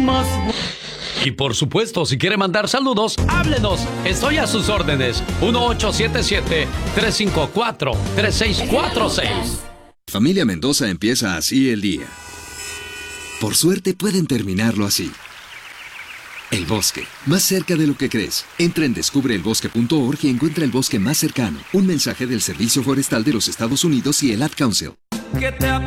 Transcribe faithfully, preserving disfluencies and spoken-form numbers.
más. Y por supuesto, si quiere mandar saludos, háblenos. Estoy a sus órdenes. uno ocho siete siete, tres cinco cuatro, tres seis cuatro seis. Familia Mendoza empieza así el día. Por suerte pueden terminarlo así. El bosque, más cerca de lo que crees. Entra en descubre el bosque punto org y encuentra el bosque más cercano. Un mensaje del Servicio Forestal de los Estados Unidos y el Ad Council.